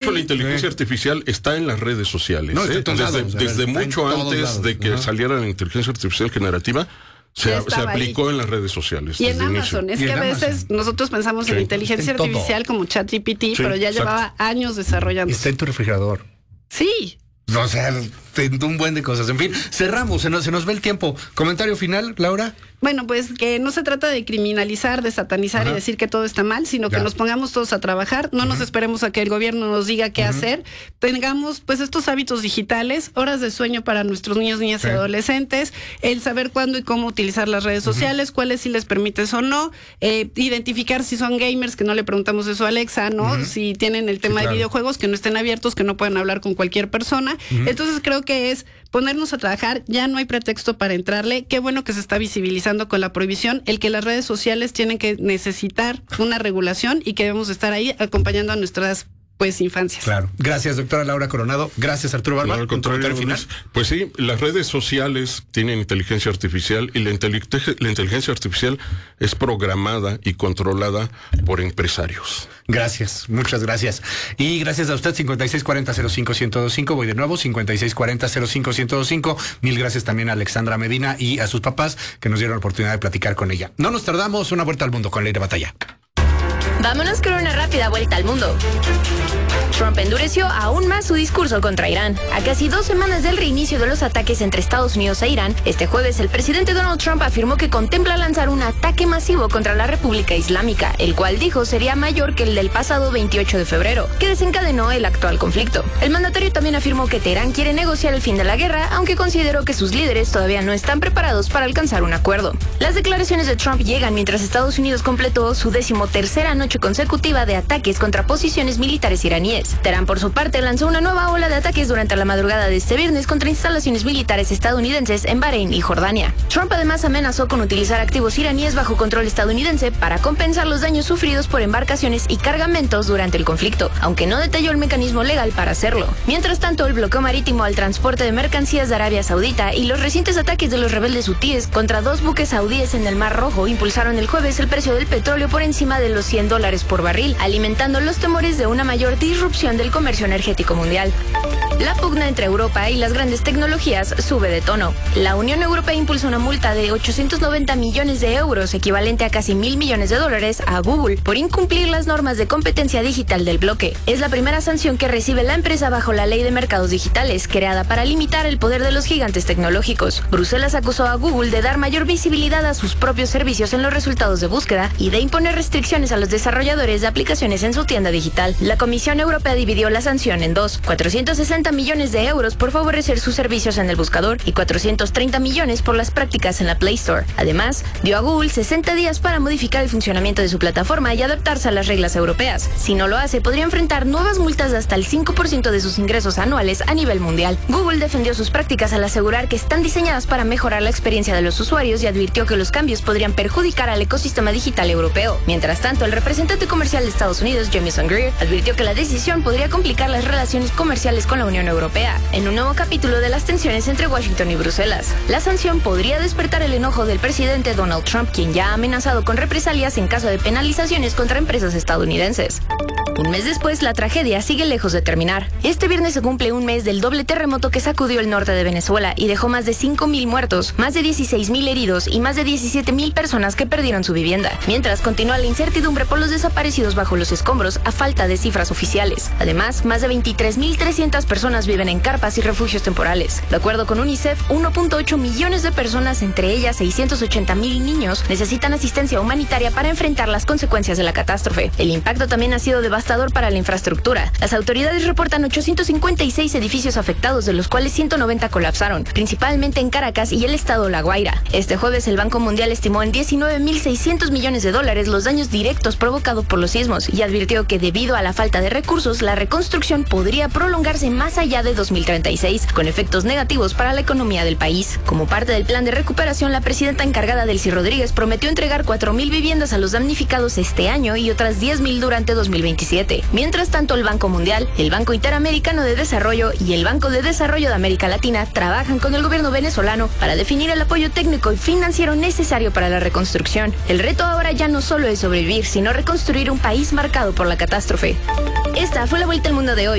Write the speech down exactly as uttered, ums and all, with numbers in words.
hecho, la inteligencia sí. artificial está en las redes sociales. No, ¿eh? Desde, lados, desde ver, mucho antes lados. de que Ajá. saliera la inteligencia artificial generativa, se, se aplicó ahí en las redes sociales. Y en Amazon. Amazon. Es que a veces Amazon. nosotros pensamos sí. en inteligencia en artificial como ChatGPT, sí, pero ya exacto. llevaba años desarrollando. Está en tu refrigerador. Sí. O sea, un buen de cosas. En fin, cerramos, se nos, se nos ve el tiempo. ¿Comentario final, Laura? Bueno, pues que no se trata de criminalizar, de satanizar Ajá. y decir que todo está mal, sino ya. que nos pongamos todos a trabajar, no uh-huh. nos esperemos a que el gobierno nos diga qué uh-huh. hacer, tengamos pues estos hábitos digitales, horas de sueño para nuestros niños, niñas sí. y adolescentes, el saber cuándo y cómo utilizar las redes uh-huh. sociales, cuáles sí les permites o no, eh, identificar si son gamers, que no le preguntamos eso a Alexa, ¿no? Uh-huh. Si tienen el tema sí, claro. de videojuegos, que no estén abiertos, que no puedan hablar con cualquier persona. Uh-huh. Entonces creo que es ponernos a trabajar, ya no hay pretexto para entrarle. Qué bueno que se está visibilizando con la prohibición el que las redes sociales tienen que necesitar una regulación y que debemos estar ahí acompañando a nuestras pues infancias. Claro. Gracias, doctora Laura Coronado. Gracias, Arturo Barba. No, al contrario, final. Pues sí, las redes sociales tienen inteligencia artificial y la, inteligencia, la inteligencia artificial es programada y controlada por empresarios. Gracias, muchas gracias. Y gracias a usted, cincuenta y seis cuarenta cero cinco ciento veinticinco. Voy de nuevo, cincuenta y seis cuarenta cero cinco ciento veinticinco. Mil gracias también a Alexandra Medina y a sus papás que nos dieron la oportunidad de platicar con ella. No nos tardamos, una vuelta al mundo con Leire Batalla. Vámonos con una rápida vuelta al mundo. Trump endureció aún más su discurso contra Irán. A casi dos semanas del reinicio de los ataques entre Estados Unidos e Irán, este jueves el presidente Donald Trump afirmó que contempla lanzar un ataque masivo contra la República Islámica, el cual dijo sería mayor que el del pasado veintiocho de febrero, que desencadenó el actual conflicto. El mandatario también afirmó que Teherán quiere negociar el fin de la guerra, aunque consideró que sus líderes todavía no están preparados para alcanzar un acuerdo. Las declaraciones de Trump llegan mientras Estados Unidos completó su decimotercera noche consecutiva de ataques contra posiciones militares iraníes. Teherán, por su parte, lanzó una nueva ola de ataques durante la madrugada de este viernes contra instalaciones militares estadounidenses en Bahrein y Jordania. Trump además amenazó con utilizar activos iraníes bajo control estadounidense para compensar los daños sufridos por embarcaciones y cargamentos durante el conflicto, aunque no detalló el mecanismo legal para hacerlo. Mientras tanto, el bloqueo marítimo al transporte de mercancías de Arabia Saudita y los recientes ataques de los rebeldes hutíes contra dos buques saudíes en el Mar Rojo impulsaron el jueves el precio del petróleo por encima de los cien dólares por barril, alimentando los temores de una mayor disrupción del comercio energético mundial. La pugna entre Europa y las grandes tecnologías sube de tono. La Unión Europea impulsó una multa de ochocientos noventa millones de euros, equivalente a casi mil millones de dólares, a Google por incumplir las normas de competencia digital del bloque. Es la primera sanción que recibe la empresa bajo la Ley de Mercados Digitales, creada para limitar el poder de los gigantes tecnológicos. Bruselas acusó a Google de dar mayor visibilidad a sus propios servicios en los resultados de búsqueda y de imponer restricciones a los desarrolladores de aplicaciones en su tienda digital. La Comisión Europea dividió la sanción en dos: cuatrocientos sesenta millones de euros por favorecer sus servicios en el buscador y cuatrocientos treinta millones por las prácticas en la Play Store. Además, dio a Google sesenta días para modificar el funcionamiento de su plataforma y adaptarse a las reglas europeas. Si no lo hace, podría enfrentar nuevas multas de hasta el cinco por ciento de sus ingresos anuales a nivel mundial. Google defendió sus prácticas al asegurar que están diseñadas para mejorar la experiencia de los usuarios y advirtió que los cambios podrían perjudicar al ecosistema digital europeo. Mientras tanto, el representante comercial de Estados Unidos, Jamieson Greer, advirtió que la decisión podría complicar las relaciones comerciales con la Unión Europea, en un nuevo capítulo de las tensiones entre Washington y Bruselas. La sanción podría despertar el enojo del presidente Donald Trump, quien ya ha amenazado con represalias en caso de penalizaciones contra empresas estadounidenses. Un mes después, la tragedia sigue lejos de terminar. Este viernes se cumple un mes del doble terremoto que sacudió el norte de Venezuela y dejó más de cinco mil muertos, más de dieciséis mil heridos y más de diecisiete mil personas que perdieron su vivienda. Mientras continúa la incertidumbre por los desaparecidos bajo los escombros a falta de cifras oficiales. Además, más de veintitrés mil trescientas personas viven en carpas y refugios temporales. De acuerdo con UNICEF, uno punto ocho millones de personas, entre ellas seiscientos ochenta mil niños, necesitan asistencia humanitaria para enfrentar las consecuencias de la catástrofe. El impacto también ha sido devastador para la infraestructura. Las autoridades reportan ochocientos cincuenta y seis edificios afectados, de los cuales ciento noventa colapsaron, principalmente en Caracas y el estado La Guaira. Este jueves, el Banco Mundial estimó en diecinueve mil seiscientos millones de dólares los daños directos provocados por los sismos y advirtió que debido a la falta de recursos, la reconstrucción podría prolongarse más allá de dos mil treinta y seis, con efectos negativos para la economía del país. Como parte del plan de recuperación, la presidenta encargada, Delcy Rodríguez, prometió entregar cuatro mil viviendas a los damnificados este año y otras diez mil durante dos mil veintisiete. Mientras tanto, el Banco Mundial, el Banco Interamericano de Desarrollo y el Banco de Desarrollo de América Latina trabajan con el gobierno venezolano para definir el apoyo técnico y financiero necesario para la reconstrucción. El reto ahora ya no solo es sobrevivir, sino reconstruir un país marcado por la catástrofe. Esta fue la vuelta al mundo de hoy.